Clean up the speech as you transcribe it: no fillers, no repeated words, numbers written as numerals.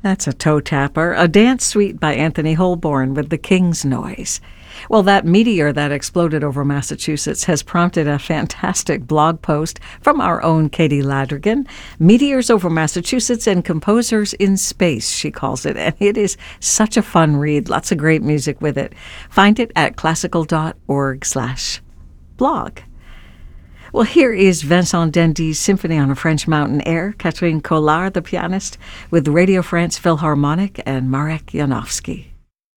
That's a toe tapper, a dance suite by Anthony Holborn with the King's Noise. Well, that meteor that exploded over Massachusetts has prompted a fantastic blog post from our own Katie Ladrigan. Meteors over Massachusetts and Composers in Space, she calls it. And it is such a fun read. Lots of great music with it. Find it at classical.org/blog. Well, here is Vincent Dendy's Symphony on a French Mountain Air, Catherine Collard, the pianist, with Radio France Philharmonic and Marek Janowski.